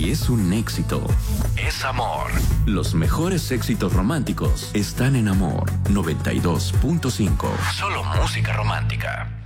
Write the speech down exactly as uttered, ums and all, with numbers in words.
Si es un éxito, es Amor. Los mejores éxitos románticos están en Amor noventa y dos punto cinco. Solo música romántica.